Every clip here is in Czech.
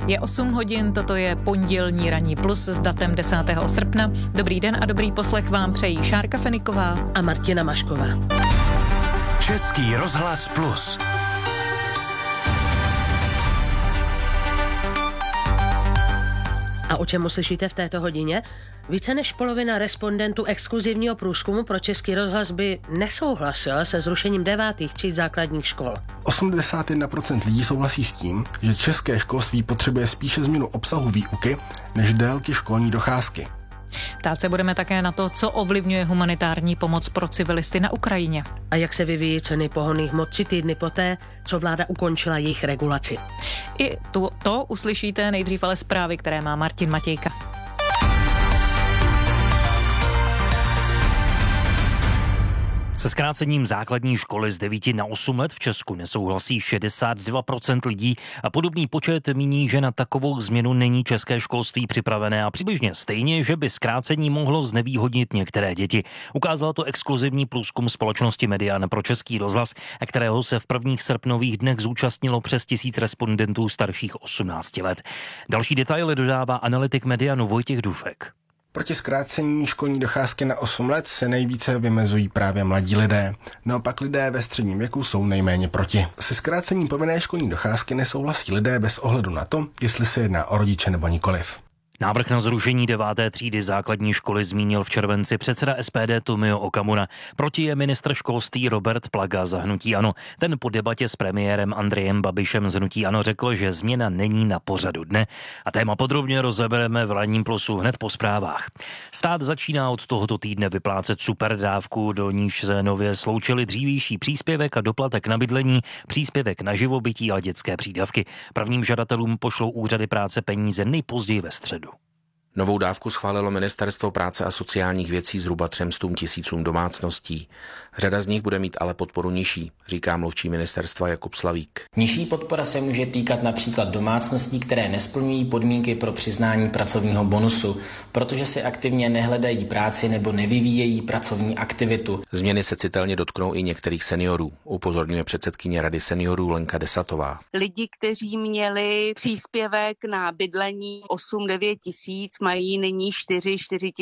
Je 8 hodin, toto je pondělní ranní plus s datem 10. srpna. Dobrý den a dobrý poslech vám přejí Šárka Feniková a Martina Mašková. Český rozhlas plus. A o čem slyšíte v této hodině? Více než polovina respondentů exkluzivního průzkumu pro Český rozhlas by nesouhlasila se zrušením 9. tříd základních škol. 81% lidí souhlasí s tím, že české školství potřebuje spíše změnu obsahu výuky než délky školní docházky. Ptát se budeme také na to, co ovlivňuje humanitární pomoc pro civilisty na Ukrajině. A jak se vyvíjí ceny pohonných hmot 3 týdny poté, co vláda ukončila jejich regulaci. I to uslyšíte nejdřív, ale zprávy, které má Martin Matějka. Se zkrácením základní školy z 9 na 8 let v Česku nesouhlasí 62% lidí a podobný počet míní, že na takovou změnu není české školství připravené a přibližně stejně, že by zkrácení mohlo znevýhodnit některé děti. Ukázal to exkluzivní průzkum společnosti Median pro Český rozhlas, kterého se v prvních srpnových dnech zúčastnilo přes 1000 respondentů starších 18 let. Další detaily dodává analytik Medianu Vojtěch Dufek. Proti zkrácení školní docházky na 8 let se nejvíce vymezují právě mladí lidé. Naopak lidé ve středním věku jsou nejméně proti. Se zkrácením povinné školní docházky nesouhlasí lidé bez ohledu na to, jestli se jedná o rodiče nebo nikoliv. Návrh na zrušení 9. třídy základní školy zmínil v červenci předseda SPD Tomio Okamura. Proti je ministr školství Robert Plaga za hnutí ANO. Ten po debatě s premiérem Andrejem Babišem z hnutí ANO řekl, že změna není na pořadu dne. A téma podrobně rozebereme v ranním plusu hned po zprávách. Stát začíná od tohoto týdne vyplácet superdávku, do níž se nově sloučili dřívější příspěvek a doplatek na bydlení, příspěvek na živobytí a dětské přídavky. Prvním žadatelům pošlou úřady práce peníze nejpozději ve středu. Novou dávku schválilo Ministerstvo práce a sociálních věcí zhruba 300 000 domácností. Řada z nich bude mít ale podporu nižší, říká mluvčí ministerstva Jakub Slavík. Nižší podpora se může týkat například domácností, které nesplňují podmínky pro přiznání pracovního bonusu, protože si aktivně nehledají práci nebo nevyvíjejí pracovní aktivitu. Změny se citelně dotknou i některých seniorů, upozorňuje předsedkyně Rady seniorů Lenka Desatová. Lidi, kteří měli příspěvek na bydlení 8-9 tisíc, mají nyní 4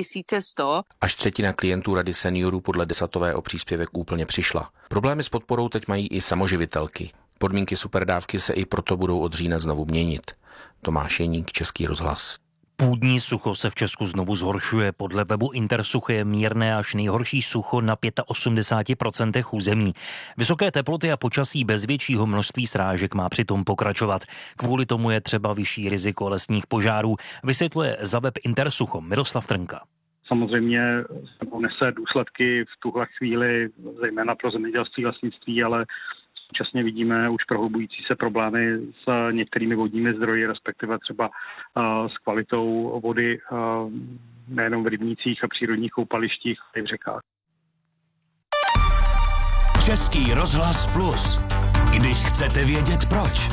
100. Až třetina klientů Rady seniorů podle Desatové o příspěvek úplně přišla. Problémy s podporou teď mají i samoživitelky. Podmínky superdávky se i proto budou od října znovu měnit. Tomáš Jeník, Český rozhlas. Půdní sucho se v Česku znovu zhoršuje. Podle webu Intersucho je mírné až nejhorší sucho na 85% území. Vysoké teploty a počasí bez většího množství srážek má přitom pokračovat. Kvůli tomu je třeba vyšší riziko lesních požárů, vysvětluje za web Intersucho Miroslav Trnka. Samozřejmě nese důsledky v tuhle chvíli, zejména pro zemědělství, lesnictví, ale současně vidíme už prohlubující se problémy s některými vodními zdroji, respektive třeba s kvalitou vody nejenom v rybnících a přírodních koupalištích, ale i v řekách. Český rozhlas plus. Když chcete vědět proč.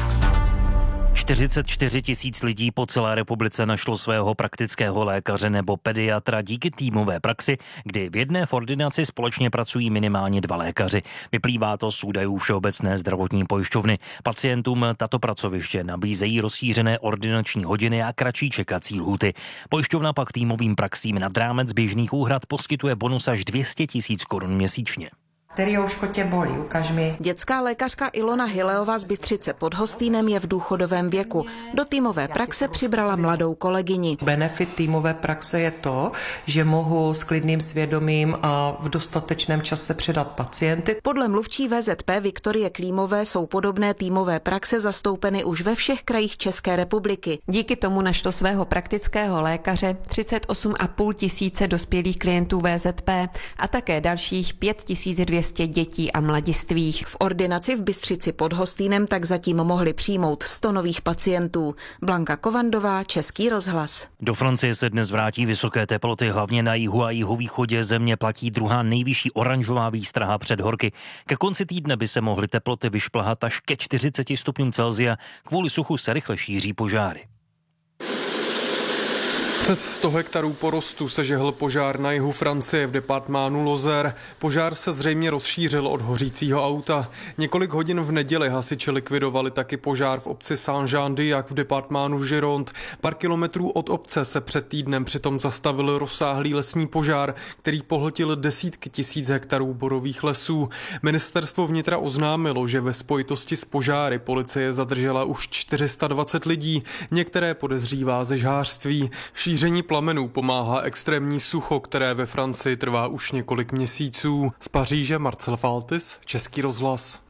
44 000 lidí po celé republice našlo svého praktického lékaře nebo pediatra díky týmové praxi, kdy v jedné ordinaci společně pracují minimálně 2 lékaři. Vyplývá to z údajů Všeobecné zdravotní pojišťovny. Pacientům tato pracoviště nabízejí rozšířené ordinační hodiny a kratší čekací lhůty. Pojišťovna pak týmovým praxím nad rámec běžných úhrad poskytuje bonus až 200 000 korun měsíčně. Teriouško tě bolí, ukaž mi. Dětská lékařka Ilona Hileová z Bystřice pod Hostýnem je v důchodovém věku. Do týmové praxe přibrala mladou kolegyni. Benefit týmové praxe je to, že mohu s klidným svědomím a v dostatečném čase předat pacienty. Podle mluvčí VZP Viktorie Klímové jsou podobné týmové praxe zastoupeny už ve všech krajích České republiky. Díky tomu našlo svého praktického lékaře 38,5 tisíce dospělých klientů VZP a také dalších 5200 dětí a mladistvých. V ordinaci v Bystřici pod Hostýnem tak zatím mohli přijmout 100 nových pacientů. Blanka Kovandová, Český rozhlas. Do Francie se dnes vrátí vysoké teploty, hlavně na jihu a jihovýchodě země platí druhá nejvyšší oranžová výstraha před horky. Ke konci týdne by se mohly teploty vyšplhat až ke 40 stupňům Celsia. Kvůli suchu se rychle šíří požáry. Přes 100 hektarů porostu se žehl požár na jihu Francie v departmánu Lozère. Požár se zřejmě rozšířil od hořícího auta. Několik hodin v neděli hasiči likvidovali taky požár v obci Saint-Jean-d'Yac v departmánu Gironde. Pár kilometrů od obce se před týdnem přitom zastavil rozsáhlý lesní požár, který pohltil desítky tisíc hektarů borových lesů. Ministerstvo vnitra oznámilo, že ve spojitosti s požáry policie zadržela už 420 lidí, některé podezřívá ze žhářství. Šíření plamenů pomáhá extrémní sucho, které ve Francii trvá už několik měsíců. Z Paříže Marcel Faltis, Český rozhlas.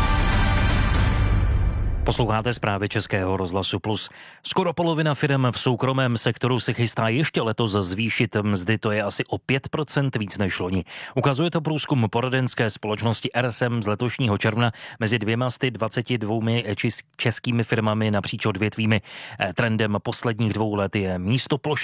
Posloucháte zprávy Českého rozhlasu Plus. Skoro polovina firm v soukromém sektoru se chystá ještě letos zvýšit mzdy, to je asi o 5% víc než loni. Ukazuje to průzkum poradenské společnosti RSM z letošního června mezi 222 českými firmami napříč odvětvími. Trendem posledních 2 let je místo plošného